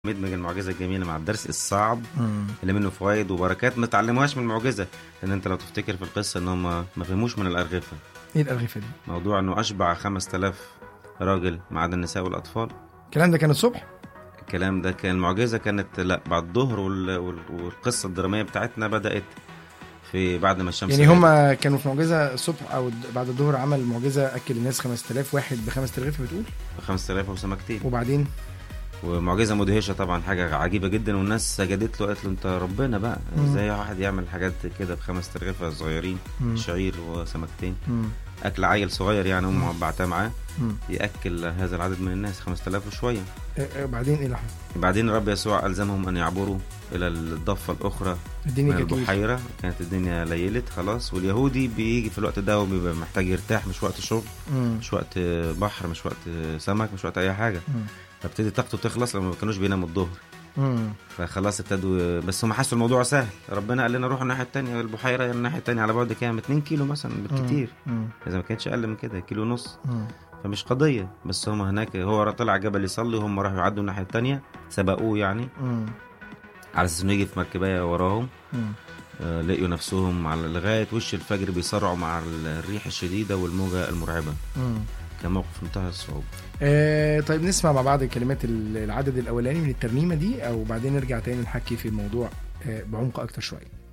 مدمج المعجزه الجميله مع الدرس الصعب اللي منه فوائد وبركات ما تعلموهاش من المعجزه. لان انت لو تفتكر في القصه انهم ما فهموش من الارغفه. ايه الارغفه دي؟ موضوع انه اشبع 5000 راجل ما عدا النساء والاطفال. الكلام ده كان الصبح؟ الكلام ده كان المعجزه كانت لا بعد الظهر، والقصه الدراميه بتاعتنا بدات في بعد ما الشمس يعني هم كانوا في معجزه الصبح او بعد الظهر، عمل معجزه اكل الناس 5000 واحد ب5 رغيف بتقول؟ 5000 وسمكتين. وبعدين ومعجزه مدهشه طبعا، حاجه عجيبه جدا، والناس سجدت له قالت له انت ربنا بقى ازاي واحد يعمل حاجات كده ب5 رغيف صغيرين شعير وسمكتين. اكل عيل صغير يعني امه بعتها معاه ياكل هذا العدد من الناس 5000 وشويه. بعدين ايه اللي حصل؟ بعدين الرب يسوع الزمهم ان يعبروا الى الضفه الاخرى من البحيره. كانت الدنيا ليلت خلاص، واليهودي بيجي في الوقت ده وبيبقى محتاج يرتاح، مش وقت شغل، مش وقت بحر، مش وقت سمك، مش وقت اي حاجه. فابتدي طاقته تخلص لما ما كانوش بيناموا الظهر. فخلاص ابتدوا، بس هم حسوا الموضوع سهل. ربنا قال لنا روحوا الناحيه الثانيه، البحيره الناحيه الثانيه على بعد كام 2 كيلو مثلا بالكتير، اذا ما كانتش اقل من كده، 1.5 كيلو. فمش قضيه. بس هم هناك، هو طلع جبل يصلي وهم راحوا يعدوا الناحيه الثانيه، سبقوه يعني على اساس انه يجي في مركبايه وراهم. لقيوا نفسهم على لغايه وش الفجر بيصارعوا مع الريح الشديده والموجه المرعبه. كان موقف منتهى الصعوبة. طيب نسمع مع بعض كلمات العدد الأولاني من الترنيمة دي، أو بعدين نرجع تاني نحكي في الموضوع بعمق أكتر شوية.